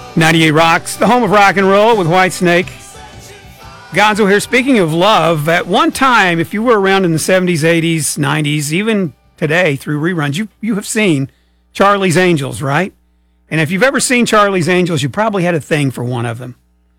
98 Rocks, the home of rock and roll with Whitesnake. Gonzo here. Speaking of love, at one time, if you were around in the 70s, 80s, 90s, even today through reruns, you have seen Charlie's Angels, right? And if you've ever seen Charlie's Angels, you probably had a thing for one of them.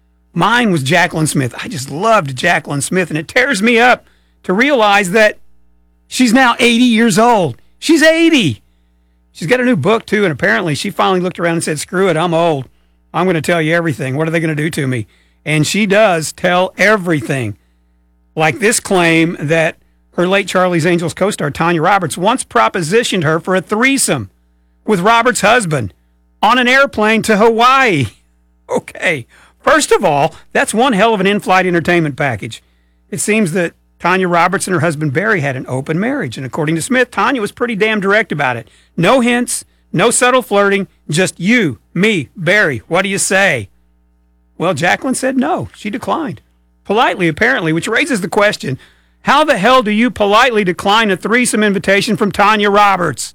Mine was Jaclyn Smith. I just loved Jaclyn Smith, and it tears me up to realize that she's now 80 years old. She's 80. She's got a new book, too, and apparently she finally looked around and said, screw it, I'm old. I'm going to tell you everything. What are they going to do to me? And she does tell everything. Like this claim that her late Charlie's Angels co-star Tanya Roberts once propositioned her for a threesome with Roberts' husband on an airplane to Hawaii. Okay, first of all, that's one hell of an in-flight entertainment package. It seems that Tanya Roberts and her husband Barry had an open marriage, and according to Smith, Tanya was pretty damn direct about it. No hints, no subtle flirting, just you, me, Barry, what do you say? Well, Jaclyn said no. She declined. Politely, apparently, which raises the question, how the hell do you politely decline a threesome invitation from Tanya Roberts?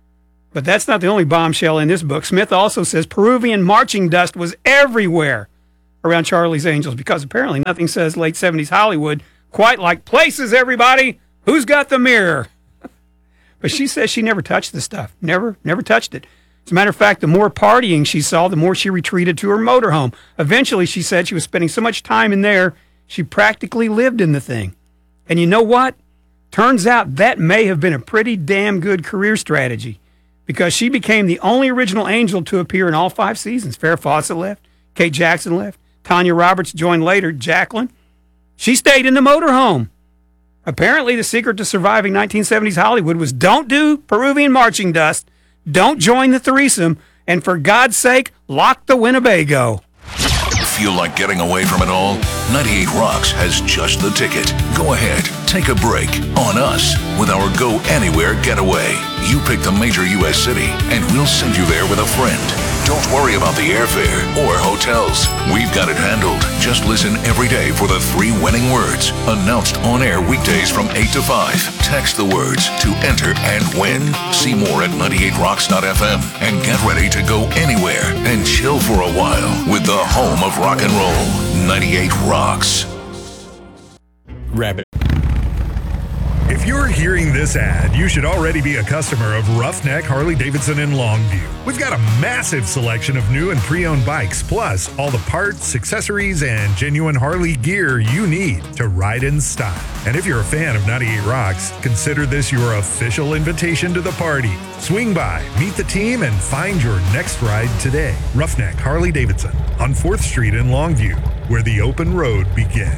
But that's not the only bombshell in this book. Smith also says Peruvian marching dust was everywhere around Charlie's Angels because apparently nothing says late 70s Hollywood quite like places, everybody. Who's got the mirror? But she says she never touched the stuff. Never touched it. As a matter of fact, the more partying she saw, the more she retreated to her motorhome. Eventually, she said she was spending so much time in there, she practically lived in the thing. And you know what? Turns out that may have been a pretty damn good career strategy because she became the only original Angel to appear in all 5 seasons. Farrah Fawcett left. Kate Jackson left. Tanya Roberts joined later. Jaclyn, she stayed in the motorhome. Apparently, the secret to surviving 1970s Hollywood was don't do Peruvian marching dust, don't join the threesome, and for God's sake, lock the Winnebago. Feel like getting away from it all? 98 Rocks has just the ticket. Go ahead, take a break on us with our Go Anywhere getaway. You pick the major U.S. city, and we'll send you there with a friend. Don't worry about the airfare or hotels. We've got it handled. Just listen every day for the 3 winning words. Announced on air weekdays from 8 to 5. Text the words to enter and win. See more at 98rocks.fm and get ready to go anywhere and chill for a while with the home of rock and roll. 98 Rocks. Rabbit. If you're hearing this ad, you should already be a customer of Roughneck Harley-Davidson in Longview. We've got a massive selection of new and pre-owned bikes, plus all the parts, accessories, and genuine Harley gear you need to ride in style. And if you're a fan of 98 Rocks, consider this your official invitation to the party. Swing by, meet the team, and find your next ride today. Roughneck Harley-Davidson on 4th Street in Longview, where the open road begins.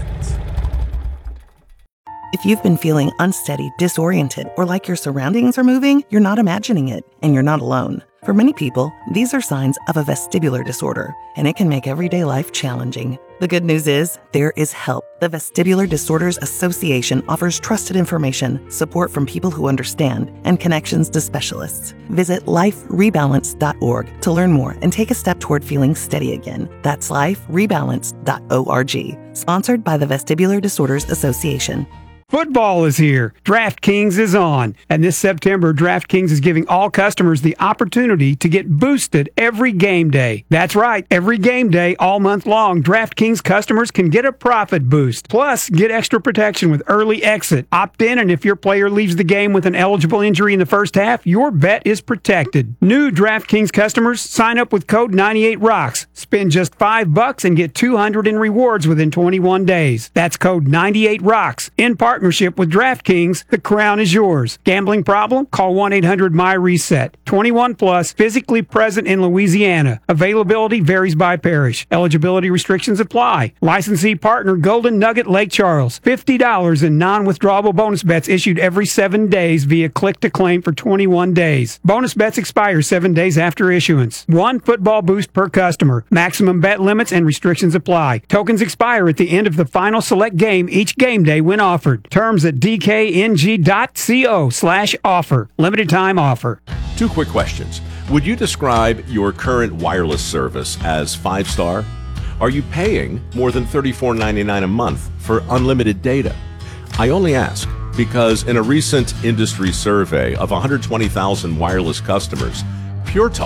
If you've been feeling unsteady, disoriented, or like your surroundings are moving, you're not imagining it, and you're not alone. For many people, these are signs of a vestibular disorder, and it can make everyday life challenging. The good news is, there is help. The Vestibular Disorders Association offers trusted information, support from people who understand, and connections to specialists. Visit liferebalance.org to learn more and take a step toward feeling steady again. That's liferebalance.org. Sponsored by the Vestibular Disorders Association. Football is here. DraftKings is on. And this September, DraftKings is giving all customers the opportunity to get boosted every game day. That's right. Every game day, all month long, DraftKings customers can get a profit boost. Plus, get extra protection with early exit. Opt in, and if your player leaves the game with an eligible injury in the first half, your bet is protected. New DraftKings customers sign up with code 98ROCKS. Spend just $5 and get $200 in rewards within 21 days. That's code 98ROCKS. In partnership with DraftKings, the crown is yours. Gambling problem? Call 1-800-MY-RESET. 21 plus, physically present in Louisiana. Availability varies by parish. Eligibility restrictions apply. Licensee partner Golden Nugget Lake Charles. $50 in non-withdrawable bonus bets issued every 7 days via click to claim for 21 days. Bonus bets expire 7 days after issuance. 1 football boost per customer. Maximum bet limits and restrictions apply. Tokens expire at the end of the final select game each game day when offered. Terms at dkng.co/offer. Limited time offer. 2 quick questions. Would you describe your current wireless service as 5-star? Are you paying more than $34.99 a month for unlimited data? I only ask because in a recent industry survey of 120,000 wireless customers, Pure Talk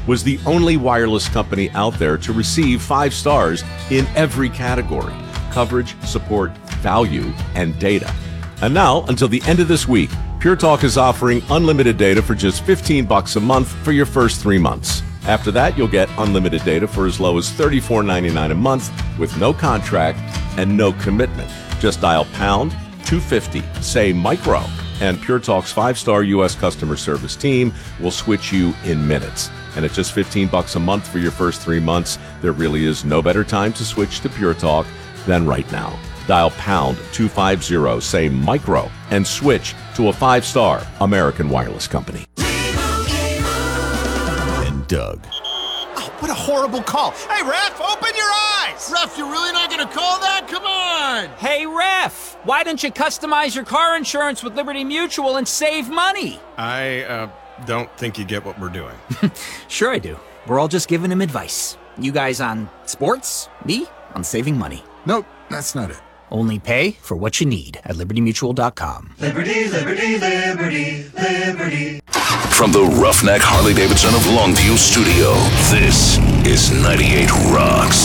was the only wireless company out there to receive 5 stars in every category: coverage, support, value, and data. And now, until the end of this week, Pure Talk is offering unlimited data for just $15 a month for your first 3 months. After that, you'll get unlimited data for as low as $34.99 a month with no contract and no commitment. Just dial pound 250, say micro, and Pure Talk's 5-star U.S. customer service team will switch you in minutes. And at just $15 a month for your first 3 months, there really is no better time to switch to Pure Talk than right now. Dial pound 250, say micro, and switch to a 5-star American wireless company. And Doug. Oh, what a horrible call. Hey, ref, open your eyes. Ref, you're really not going to call that? Come on. Hey, ref, why don't you customize your car insurance with Liberty Mutual and save money? I don't think you get what we're doing. Sure I do. We're all just giving him advice. You guys on sports, me on saving money. Nope, that's not it. Only pay for what you need at libertymutual.com. Liberty, liberty, liberty, liberty. From the Roughneck Harley-Davidson of Longview studio, this is 98 Rocks.